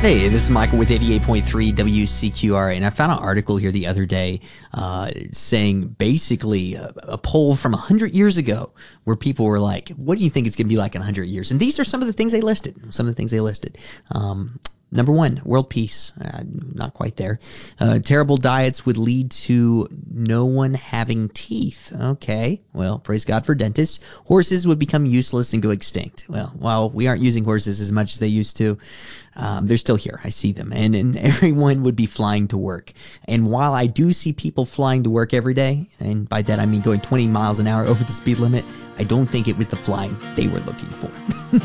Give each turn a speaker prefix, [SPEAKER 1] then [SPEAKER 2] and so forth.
[SPEAKER 1] Hey, this is Michael with 88.3 WCQR, and I found an article here the other day saying basically a poll from 100 years ago where people were like, what do you think it's going to be like in 100 years? And these are some of the things they listed. Number one, world peace. Not quite there. Terrible diets would lead to no one having teeth. Okay, well, praise God for dentists. Horses would become useless and go extinct. Well, while we aren't using horses as much as they used to, they're still here. I see them. And everyone would be flying to work. And while I do see people flying to work every day, and by that I mean going 20 miles an hour over the speed limit, I don't think it was the flying they were looking for.